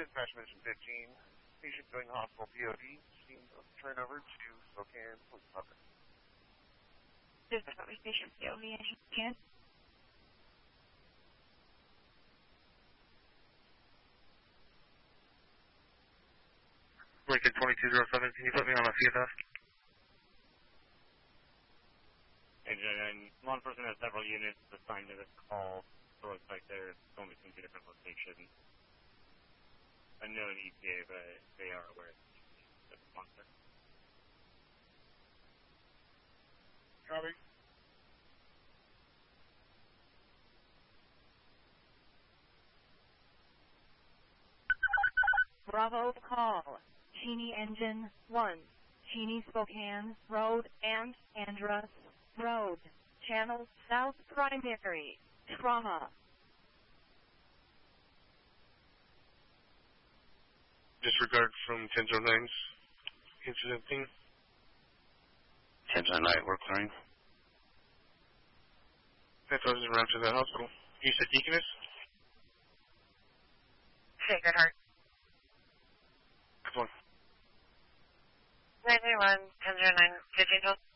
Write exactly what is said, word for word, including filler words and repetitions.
Dispatch Mission fifteen, patient going hospital P O D, seems to turn over to Spokane Police Department. Dispatch Station P O D, any can? Lincoln twenty-two oh seven, can you put me on a C F S? And law enforcement has several units assigned to this call, so it looks like they're going between two different locations. Unknown E T A, but they are aware of the sponsor. Copy. Bravo call. Cheney Engine one. Cheney Spokane Road and Andrus Road. Channel South Primary. Trauma. Disregard from ten oh nine's incident thing. ten oh nine, we're clearing. I thought it was around to the hospital. You said Deaconess? Sacred Heart. Come on. nine three one, ten oh nine, fifteen twelve.